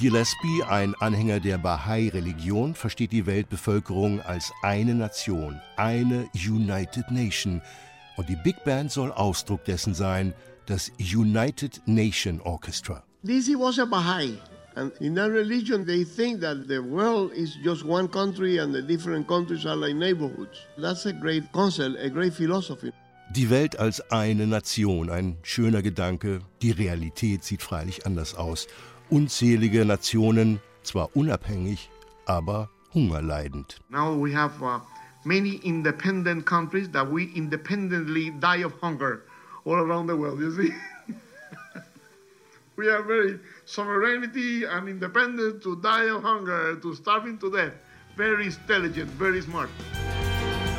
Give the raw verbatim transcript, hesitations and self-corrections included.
Gillespie, ein Anhänger der Bahai-Religion, versteht die Weltbevölkerung als eine Nation, eine United Nation. Und die Big Band soll Ausdruck dessen sein, das United Nation Orchestra. Dizzy was a Baha'i. And in that religion, they think that the world is just one country and the different countries are like neighborhoods. That's a great concept, a great philosophy. Die Welt als eine Nation, ein schöner Gedanke. Die Realität sieht freilich anders aus. Unzählige Nationen, zwar unabhängig, aber hungerleidend. Now we have uh, many independent countries that we independently die of hunger all around the world, you see? We are very sovereignty and independence to die of hunger, to starving to death. Very intelligent, very smart.